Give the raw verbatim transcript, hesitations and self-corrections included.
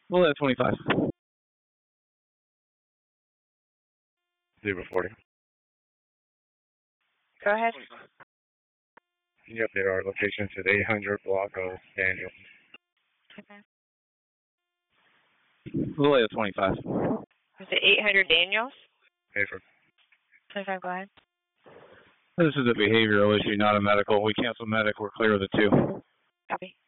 We'll have twenty-five. Zebra forty. Go ahead. Can you update our location to the eight hundred block of Daniel? Okay. We'll have twenty-five. Is it eight hundred Daniels? Paper. twenty-five, go ahead. This is a behavioral issue, not a medical. We cancel medic. We're clear of the two. Copy.